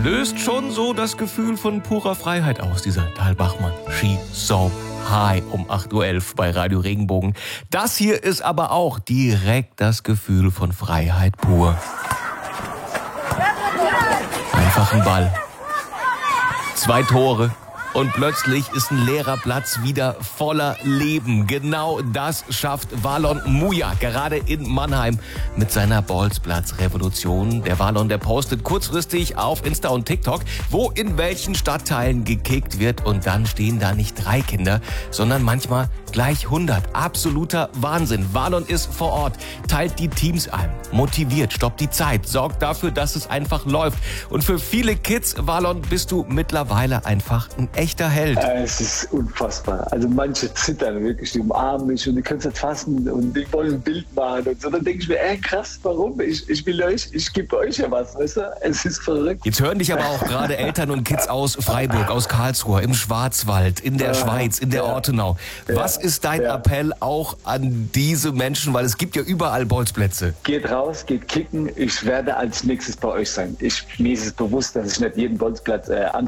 löst schon so das Gefühl von purer Freiheit aus, dieser Tal Bachmann. She's so high um 8.11 Uhr bei Radio Regenbogen. Das hier ist aber auch direkt das Gefühl von Freiheit pur. Einfach ein Ball. 2 Tore. Und plötzlich ist ein leerer Platz wieder voller Leben. Genau das schafft Valon Muja gerade in Mannheim mit seiner Bolzplatz-Revolution. Der Valon, der postet kurzfristig auf Insta und TikTok, wo in welchen Stadtteilen gekickt wird. Und dann stehen da nicht 3 Kinder, sondern manchmal gleich 100. Absoluter Wahnsinn. Valon ist vor Ort, teilt die Teams ein, motiviert, stoppt die Zeit, sorgt dafür, dass es einfach läuft. Und für viele Kids, Valon, bist du mittlerweile einfach ein echter Held. Es ist unfassbar. Also manche zittern wirklich, die umarmen mich und die können es nicht fassen und die wollen ein Bild machen und so. Dann denke ich mir, krass, warum? Ich will euch, ich gebe euch ja was, weißt du? Es ist verrückt. Jetzt hören dich aber auch gerade Eltern und Kids aus Freiburg, aus Karlsruhe, im Schwarzwald, in der Schweiz, in der Ortenau. Was ist dein Appell auch an diese Menschen? Weil es gibt ja überall Bolzplätze. Geht raus, geht kicken. Ich werde als nächstes bei euch sein. Mir ist es bewusst, dass ich nicht jeden Bolzplatz